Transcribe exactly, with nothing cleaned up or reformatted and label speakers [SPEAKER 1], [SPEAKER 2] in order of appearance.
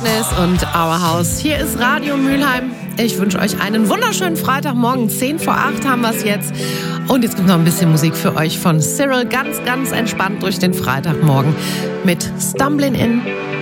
[SPEAKER 1] Und Our House. Hier ist Radio Mülheim. Ich wünsche euch einen wunderschönen Freitagmorgen. zehn vor acht haben wir es jetzt. Und jetzt gibt es noch ein bisschen Musik für euch von Cyril. Ganz, ganz entspannt durch den Freitagmorgen mit Stumbling In.